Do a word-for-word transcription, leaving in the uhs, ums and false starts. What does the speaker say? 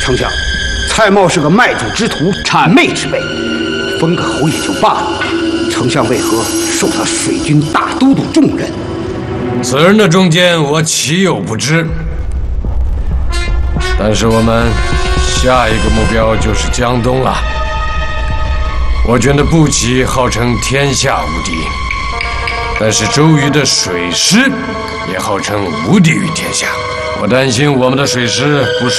丞相，蔡瑁是个卖主之徒、谄媚之辈，封个侯也就罢了，丞相为何授他水军大都督重任？ 此人的忠奸，我岂有不知？但是我们下一个目标就是江东了。我军的步骑号称天下无敌，但是周瑜的水师也号称无敌于天下。我担心我们的水师不是